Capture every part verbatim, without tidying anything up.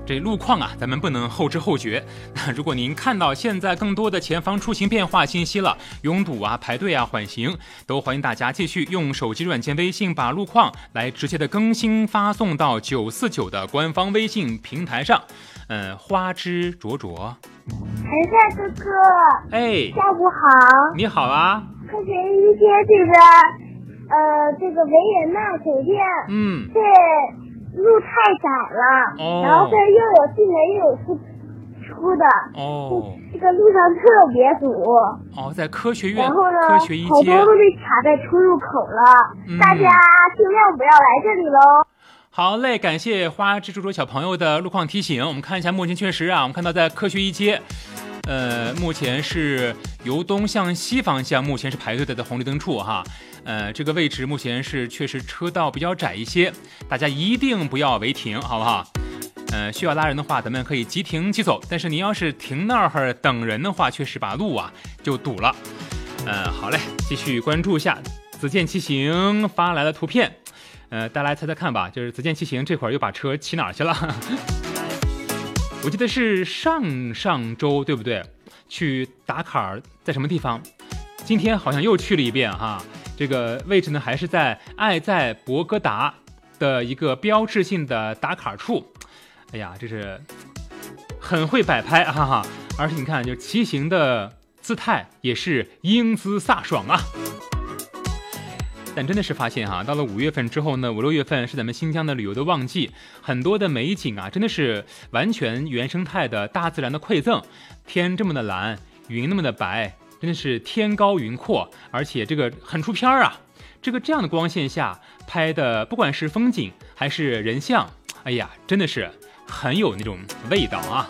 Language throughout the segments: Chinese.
这路况啊，咱们不能后知后觉。那如果您看到现在更多的前方出行变化信息了，拥堵啊、排队啊、缓行，都欢迎大家继续用手机软件微信把路况来直接的更新发送到九四九的官方微信平台上。嗯，花枝灼灼， 陈帅哥哥， 哎， 下午好。 你好啊。 科学一街这边，呃，这个维也纳酒店， 嗯， 这路太窄了， 哦， 然后这又有进来又有出出的， 哦， 这个路上特别堵。 哦，在科学院， 然后呢， 科学一街， 好多都被卡在出入口了， 嗯、 大家尽量不要来这里喽。 好嘞，感谢花枝灼灼小朋友的路况提醒。我们看一下，目前确实啊，我们看到在科学一街，呃，目前是由东向西方向，目前是排队的在红绿灯处哈。呃，这个位置目前是确实车道比较窄一些，大家一定不要违停，好不好？呃，需要拉人的话，咱们可以即停即走。但是您要是停那儿等人的话，确实把路啊就堵了。呃，好嘞，继续关注一下子健骑行发来的图片。呃，大家来猜猜看吧，就是子健骑行这会儿又把车骑哪儿去了？我记得是上上周对不对？去打卡在什么地方？今天好像又去了一遍哈。这个位置呢，还是在爱在博格达的一个标志性的打卡处。哎呀，这是很会摆拍，哈哈！而且你看，就骑行的姿态也是英姿飒爽啊。但真的是发现哈，到了五月份之后呢，五六月份是咱们新疆的旅游的旺季，很多的美景啊，真的是完全原生态的大自然的馈赠。天这么的蓝，云那么的白，真的是天高云阔，而且这个很出片啊。这个这样的光线下拍的，不管是风景还是人像，哎呀，真的是很有那种味道啊。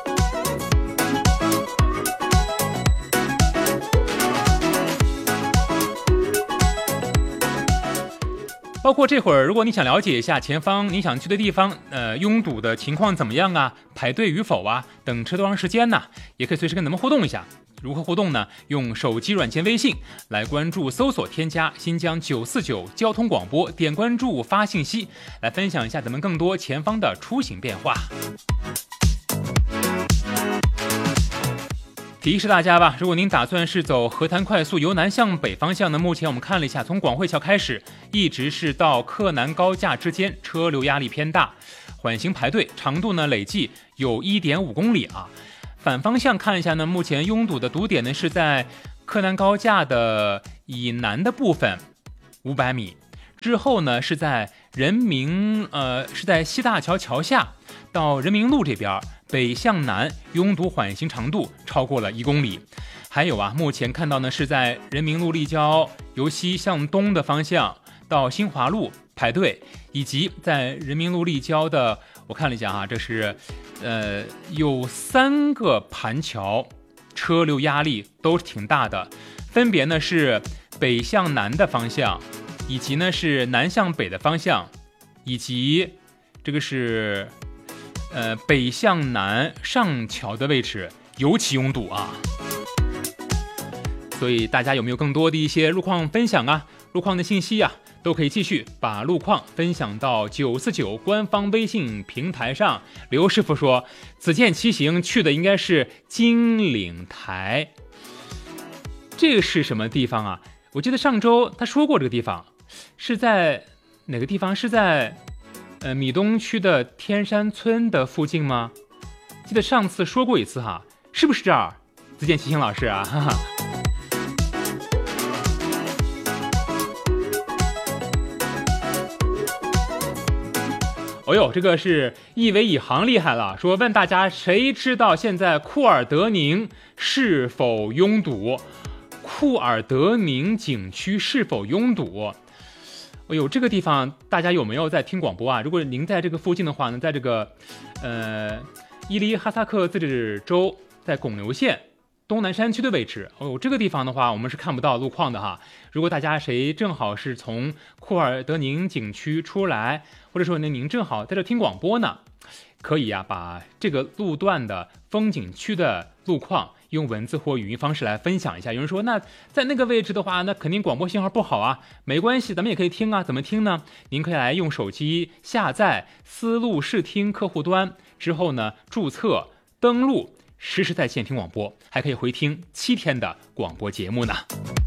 包括这会儿，如果你想了解一下前方你想去的地方，呃，拥堵的情况怎么样啊？排队与否啊？等车多长时间呢？也可以随时跟咱们互动一下。如何互动呢？用手机软件微信来关注、搜索、添加新疆九四九交通广播，点关注发信息，来分享一下咱们更多前方的出行变化。提示大家吧，如果您打算是走河滩快速由南向北方向呢，目前我们看了一下，从广汇桥开始，一直是到克南高架之间，车流压力偏大，缓行排队，长度呢累计有 一点五公里啊。反方向看一下呢，目前拥堵的堵点呢是在克南高架的以南的部分五百米，之后呢是在人民呃是在西大桥桥下到人民路这边。北向南拥堵缓行长度超过了一公里，还有啊，目前看到呢是在人民路立交由西向东的方向到新华路排队，以及在人民路立交的，我看了一下哈，这是呃有三个盘桥，车流压力都是挺大的，分别呢是北向南的方向，以及呢是南向北的方向，以及这个是。呃，北向南上桥的位置尤其拥堵啊，所以大家有没有更多的一些路况分享啊？路况的信息啊，都可以继续把路况分享到九四九官方微信平台上。刘师傅说，子健骑行去的应该是金岭台，这个是什么地方啊？我记得上周他说过这个地方是在哪个地方？是在。呃，米东区的天山村的附近吗？记得上次说过一次哈，是不是这儿？子健骑行老师啊，哈哈。哦呦，这个是一维以航厉害了，说问大家谁知道现在库尔德宁是否拥堵？库尔德宁景区是否拥堵？哎呦，这个地方大家有没有在听广播啊？如果您在这个附近的话呢，在这个呃伊犁哈萨克自治州在拱牛县东南山区的位置，哦，这个地方的话我们是看不到路况的哈。如果大家谁正好是从库尔德宁景区出来，或者说呢您正好在这听广播呢，可以啊把这个路段的风景区的路况用文字或语音方式来分享一下。有人说，那在那个位置的话，那肯定广播信号不好啊，没关系，咱们也可以听啊。怎么听呢？您可以来用手机下载思路视听客户端，之后呢注册登录，实时在线听广播，还可以回听七天的广播节目呢。